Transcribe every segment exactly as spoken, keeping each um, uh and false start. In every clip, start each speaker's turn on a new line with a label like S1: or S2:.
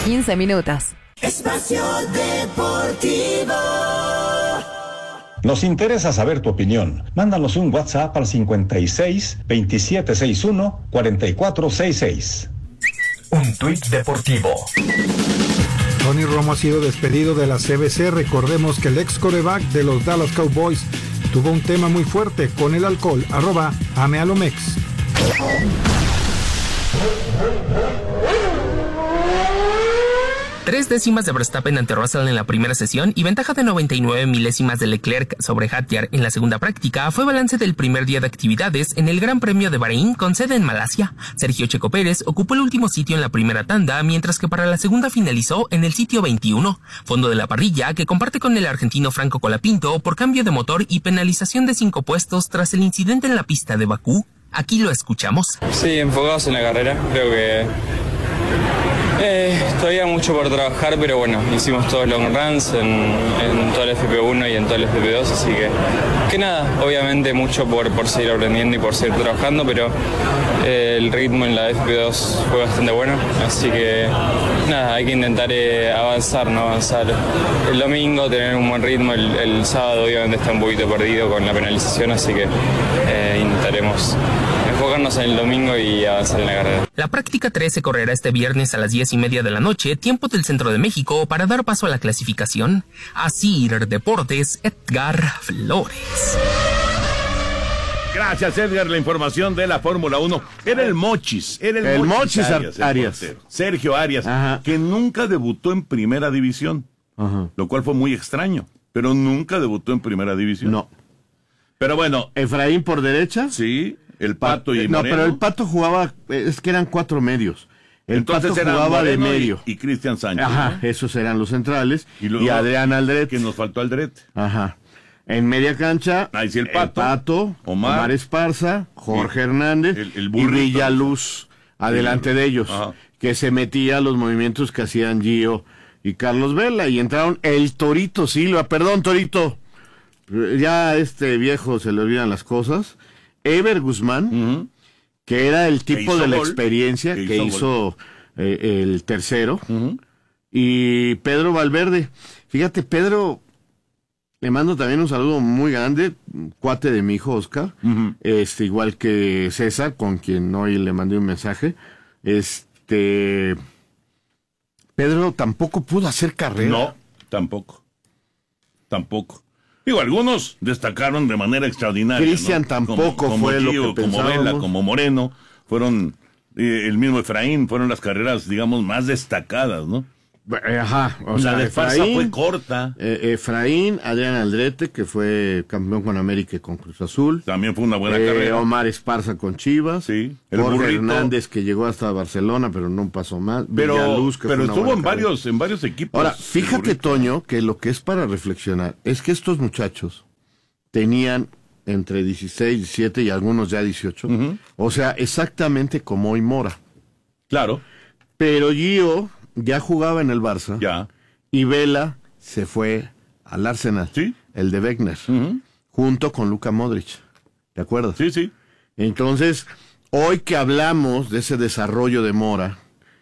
S1: quince minutos.
S2: Espacio Deportivo.
S3: Nos interesa saber tu opinión. Mándanos un WhatsApp al cincuenta y seis, veintisiete sesenta y uno, cuarenta y cuatro sesenta y seis.
S4: Un tuit deportivo.
S5: Tony Romo ha sido despedido de la C B C. Recordemos que el ex quarterback de los Dallas Cowboys tuvo un tema muy fuerte con el alcohol. Arroba Amealomex.
S6: Tres décimas de Verstappen ante Russell en la primera sesión y ventaja de noventa y nueve milésimas de Leclerc sobre Hadjar en la segunda práctica fue balance del primer día de actividades en el Gran Premio de Bahrein con sede en Malasia. Sergio Checo Pérez ocupó el último sitio en la primera tanda, mientras que para la segunda finalizó en el sitio veintiuno, fondo de la parrilla que comparte con el argentino Franco Colapinto por cambio de motor y penalización de cinco puestos tras el incidente en la pista de Bakú. Aquí lo escuchamos.
S7: Sí, enfocados en la carrera, creo que Eh, todavía mucho por trabajar, pero bueno, hicimos todos long runs en, en todo el F P uno y en todo el F P dos, así que, que nada, obviamente mucho por, por seguir aprendiendo y por seguir trabajando, pero eh, el ritmo en la F P dos fue bastante bueno, así que nada, hay que intentar eh, avanzar, ¿no? Avanzar el domingo, tener un buen ritmo, el, el sábado obviamente está un poquito perdido con la penalización, así que eh, intentaremos enfocarnos en el domingo y avanzar en la carrera.
S6: La práctica tres se correrá este viernes a las diez y media de la noche, tiempo del centro de México, para dar paso a la clasificación. Asir Deportes, Edgar Flores.
S8: Gracias, Edgar, la información de la Fórmula uno. Era el Mochis, era el,
S9: el
S8: Mochis,
S9: Mochis
S8: Arias.
S9: Arias.
S8: El Sergio Arias,
S9: Ajá.
S8: que nunca debutó en primera división,
S9: Ajá.
S8: lo cual fue muy extraño, pero nunca debutó en primera división.
S9: No.
S8: Pero bueno.
S9: Efraín por derecha.
S8: Sí, el Pato y
S9: No,
S8: Moreno.
S9: pero el Pato jugaba, es que eran cuatro medios. El
S8: Entonces
S9: Pato
S8: era
S9: jugaba
S8: Moreno
S9: de medio.
S8: Y, y Cristian Sánchez.
S9: Ajá,
S8: ¿no?
S9: esos eran los centrales.
S8: Y, luego,
S9: y Adrián Aldrete.
S8: Que nos faltó Aldrete.
S9: Ajá. En media cancha,
S8: ahí sí el Pato,
S9: el Pato
S8: Omar,
S9: Omar Esparza, Jorge
S8: el,
S9: Hernández
S8: el, el
S9: y Villaluz adelante de ellos,
S8: Ajá.
S9: que se metía a los movimientos que hacían Gio y Carlos Vela, y entraron el Torito Silva, perdón Torito, ya a este viejo se le olvidan las cosas, Ever Guzmán, uh-huh. que era el tipo de la gol, experiencia que, que hizo, hizo eh, el tercero, uh-huh. y Pedro Valverde. Fíjate, Pedro, le mando también un saludo muy grande, cuate de mi hijo Oscar, uh-huh. este igual que César, con quien hoy le mandé un mensaje. Este Pedro tampoco pudo hacer carrera.
S8: No, tampoco. Tampoco. Digo, algunos destacaron de manera extraordinaria.
S9: Cristian
S8: ¿no?
S9: tampoco
S8: como, como
S9: fue
S8: Gio,
S9: lo que
S8: como
S9: pensábamos.
S8: Vela, como Moreno, fueron eh, el mismo Efraín, fueron las carreras, digamos, más destacadas, ¿no?
S9: Ajá, o
S8: la
S9: sea,
S8: de
S9: Efraín,
S8: Farsa fue corta.
S9: Eh, Efraín, Adrián Aldrete, que fue campeón con América y con Cruz Azul.
S8: También fue una buena
S9: eh,
S8: carrera.
S9: Omar Esparza con Chivas.
S8: Sí. El
S9: Jorge
S8: burrito.
S9: Hernández, que llegó hasta Barcelona, pero no pasó más.
S8: Pero,
S9: Villaluz, que
S8: pero
S9: fue una
S8: estuvo en
S9: buena
S8: varios, en varios equipos.
S9: Ahora, fíjate, Toño, que lo que es para reflexionar es que estos muchachos tenían entre dieciséis, diecisiete y algunos ya dieciocho. Uh-huh. O sea, exactamente como hoy Mora.
S8: Claro.
S9: Pero Gio ya jugaba en el Barça.
S8: Ya.
S9: Y Vela se fue al Arsenal.
S8: Sí.
S9: El de Wegner.
S8: Uh-huh.
S9: Junto con Luka Modric. ¿De acuerdo?
S8: Sí, sí.
S9: Entonces, hoy que hablamos de ese desarrollo de Mora,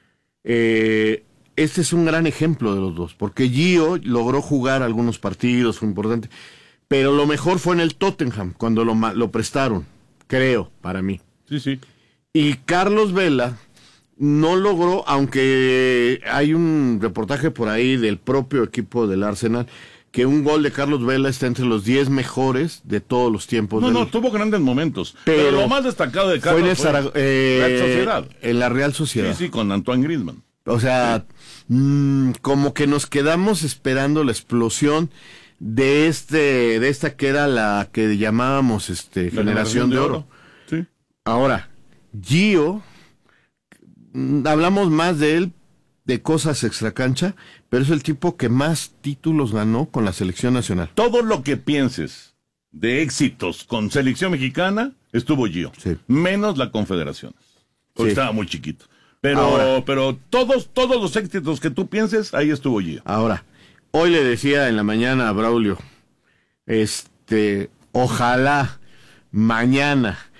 S9: eh, este es un gran ejemplo de los dos. Porque Gio logró jugar algunos partidos, fue importante. Pero lo mejor fue en el Tottenham, cuando lo, lo prestaron. Creo, para mí.
S8: Sí, sí.
S9: Y Carlos Vela no logró, aunque hay un reportaje por ahí del propio equipo del Arsenal, que un gol de Carlos Vela está entre los diez mejores de todos los tiempos.
S8: No,
S9: del...
S8: no, tuvo grandes momentos. Pero, pero lo más destacado de Carlos
S9: fue en,
S8: fue
S9: Zara... eh,
S8: Real Sociedad.
S9: En la Real Sociedad.
S8: Sí, sí, con Antoine Griezmann.
S9: O sea, sí. mmm, como que nos quedamos esperando la explosión de este, de esta que era la que llamábamos este
S8: la
S9: generación de oro. oro.
S8: Sí.
S9: Ahora, Gio, hablamos más de él, de cosas extracancha, pero es el tipo que más títulos ganó con la selección nacional.
S8: Todo lo que pienses de éxitos con selección mexicana, estuvo Gio.
S9: Sí.
S8: Menos la Confederaciones. Porque sí. Estaba muy chiquito. Pero, Ahora, pero todos, todos los éxitos que tú pienses, ahí estuvo Gio.
S9: Ahora, hoy le decía en la mañana a Braulio, este, ojalá mañana